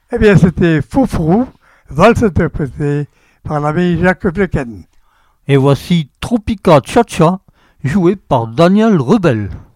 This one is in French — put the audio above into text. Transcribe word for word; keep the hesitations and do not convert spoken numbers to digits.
Eh bien, c'était Foufrou, valse interprétée par l'ami Jacques Blecken. Et voici Tropica Cha-Cha, joué par Daniel Rebel.